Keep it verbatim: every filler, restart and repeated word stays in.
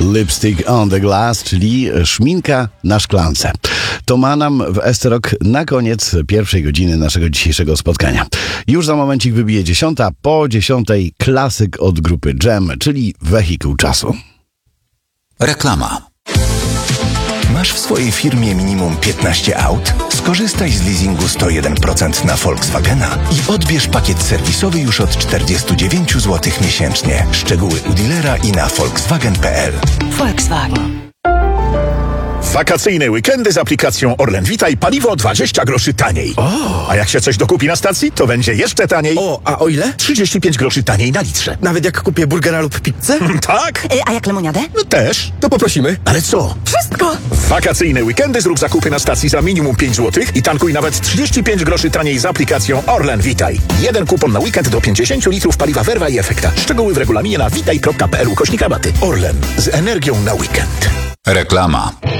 Lipstick on the Glass, czyli szminka na szklance. To ma nam w Esterok na koniec pierwszej godziny naszego dzisiejszego spotkania. Już za momencik wybije dziesiąta, po dziesiątej klasyk od grupy Jam, czyli Wehikuł Czasu. Reklama. Masz w swojej firmie minimum piętnaście aut? Skorzystaj z leasingu sto jeden procent na Volkswagena i odbierz pakiet serwisowy już od czterdzieści dziewięć złotych miesięcznie. Szczegóły u dealera i na volkswagen kropka p l. Volkswagen. Wakacyjne weekendy z aplikacją Orlen Witaj, paliwo dwadzieścia groszy taniej. O! A jak się coś dokupi na stacji, to będzie jeszcze taniej. O, a o ile? trzydzieści pięć groszy taniej na litrze. Nawet jak kupię burgera lub pizzę? Tak? Y, a jak lemoniadę? No też. To poprosimy. Ale co? Wszystko! W wakacyjne weekendy zrób zakupy na stacji za minimum pięć złotych i tankuj nawet trzydzieści pięć groszy taniej z aplikacją Orlen Witaj. Jeden kupon na weekend do pięćdziesiąt litrów paliwa Verva i Efekta. Szczegóły w regulaminie na witaj kropka p l ukośnik rabaty. Orlen. Z energią na weekend. Reklama.